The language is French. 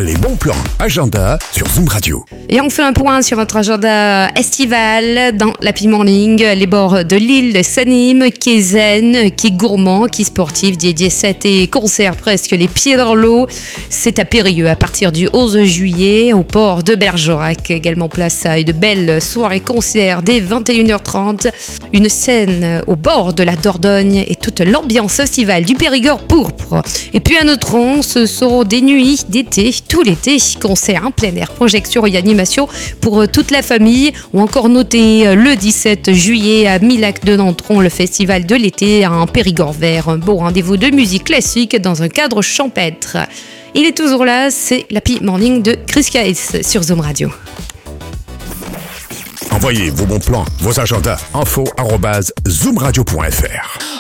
les bons plans agenda sur Zoom Radio. Et on fait un point sur notre agenda estival dans l'Happy Morning. Les bords de l'île s'animent, qui est zen, qui est gourmand, qui est sportif, dédié 7 et concert presque les pieds dans l'eau. C'est à Périgueux à partir du 11 juillet au port de Bergerac. Également place à une belle soirée concert dès 21h30. Une scène au bord de la Dordogne et toute l'ambiance estivale du Périgord pourpre. Et puis à Neutron, ce sont des nuits d'été, tout l'été, concert en plein air, projection et animation pour toute la famille. Ou encore noté le 17 juillet à Milac de Neutron, le festival de l'été en Périgord vert. Un beau rendez-vous de musique classique dans un cadre champêtre. Il est toujours là, c'est l'Happy Morning de Chris Caes sur Zoom Radio. Envoyez vos bons plans, vos agendas, info@zoomradio.fr.